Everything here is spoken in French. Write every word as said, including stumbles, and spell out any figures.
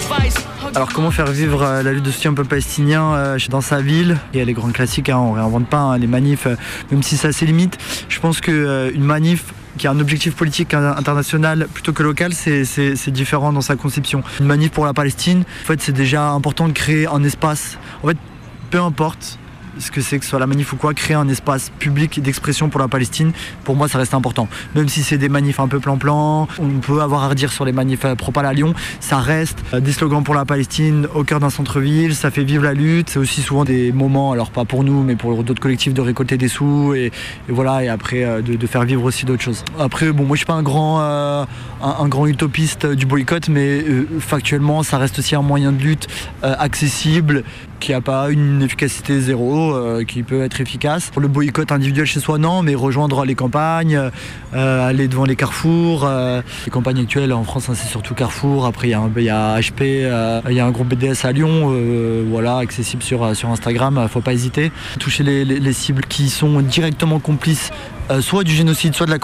Alors comment faire vivre euh, la lutte de soutien au peuple palestinien euh, dans sa ville? Il y a les grands classiques, hein, on ne réinvente pas, hein, les manifs, euh, même si ça a ses limites. Je pense qu'une euh, manif qui a un objectif politique international plutôt que local, c'est, c'est, c'est différent dans sa conception. Une manif pour la Palestine, en fait, c'est déjà important de créer un espace. En fait, peu importe ce que c'est, que ce soit la manif ou quoi, créer un espace public d'expression pour la Palestine, pour moi ça reste important. Même si c'est des manifs un peu plan-plan, on peut avoir à redire sur les manifs pro-Pal à Lyon, ça reste des slogans pour la Palestine au cœur d'un centre-ville, ça fait vivre la lutte, c'est aussi souvent des moments, alors pas pour nous, mais pour d'autres collectifs, de récolter des sous et, et voilà, et après de, de faire vivre aussi d'autres choses. Après, bon, moi je suis pas un grand, euh, un, un grand utopiste du boycott, mais euh, factuellement ça reste aussi un moyen de lutte euh, accessible, qui n'a pas une efficacité zéro, euh, qui peut être efficace. Pour le boycott individuel chez soi, non, mais rejoindre les campagnes, euh, aller devant les carrefours. Euh, les campagnes actuelles en France, hein, c'est surtout Carrefour. Après, il y, y a H P, euh, il y a un groupe B D S à Lyon, euh, voilà, accessible sur, sur Instagram, il ne faut pas hésiter. Toucher les, les, les cibles qui sont directement complices, euh, soit du génocide, soit de la